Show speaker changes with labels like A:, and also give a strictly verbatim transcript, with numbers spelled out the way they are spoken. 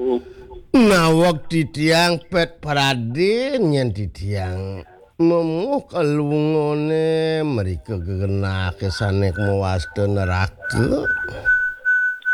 A: Nawak di tiang pet Paradin yen di tiang memuh kalungone mereka gegena kesane mawaste neraka